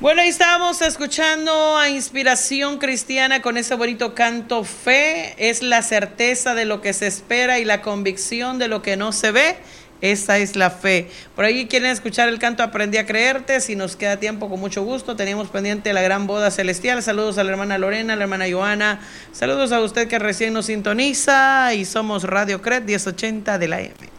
Bueno, ahí estábamos escuchando a Inspiración Cristiana con ese bonito canto. Fe es la certeza de lo que se espera y la convicción de lo que no se ve. Esa es la fe. Por ahí quieren escuchar el canto Aprendí a Creerte. Si nos queda tiempo, con mucho gusto. Teníamos pendiente la gran boda celestial. Saludos a la hermana Lorena, a la hermana Joana. Saludos a usted que recién nos sintoniza. Y somos Radio CRED 1080 de la M.